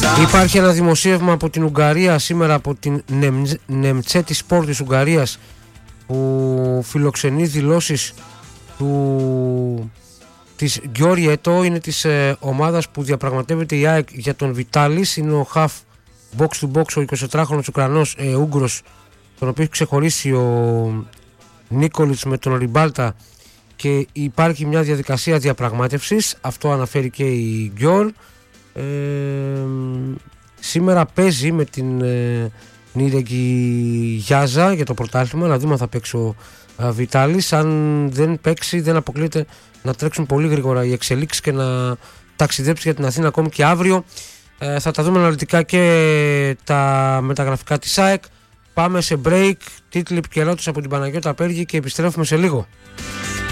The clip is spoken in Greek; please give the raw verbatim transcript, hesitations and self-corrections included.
Υπάρχει ένα δημοσίευμα από την Ουγγαρία σήμερα, από την Νεμτσέτη Σπορ της Ουγγαρίας, που φιλοξενεί δηλώσεις του, της Γκιόρι Ετώ, είναι της ε, ομάδας που διαπραγματεύεται η ΑΕΚ για τον Βιτάλης. Είναι ο half box to box, ο εικοσιτετράχρονος Ουκρανός ε, Ούγγρος, τον οποίο έχει ξεχωρίσει ο Νίκολιτς με τον Ριμπάλτα, και υπάρχει μια διαδικασία διαπραγμάτευσης. Αυτό αναφέρει και η Γκιόρ. Ε, σήμερα παίζει με την ε, Νίρεγκη Γιάζα για το πρωτάθλημα. Να δούμε αν θα παίξει ο ε, Βιτάλης. Αν δεν παίξει, δεν αποκλείεται να τρέξουν πολύ γρήγορα οι εξελίξεις και να ταξιδέψει για την Αθήνα ακόμη και αύριο. Ε, θα τα δούμε αναλυτικά και τα μεταγραφικά της ΑΕΚ. Πάμε σε break, τίτλοι επικαιρότητες από την Παναγιώτα Πέργη και επιστρέφουμε σε λίγο.